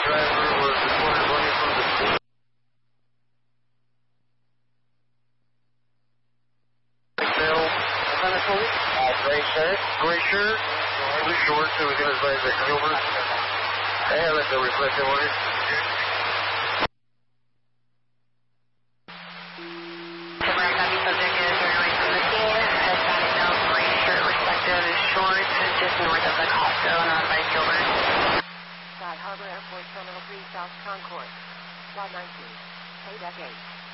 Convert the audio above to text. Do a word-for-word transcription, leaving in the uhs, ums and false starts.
driver was reported running from the scene. Tail. What kind of clothing? Uh, gray shirt. Gray shirt. Blue shorts. So we can advise that Gilbert. I have it, the reflective on it. Subject is running away from the scene. Has static tail, gray shirt, reflective shorts, just north of the Costco and on by Gilbert. Sky Harbor Airport Terminal three South Concourse. Flight nineteen. Payback eight.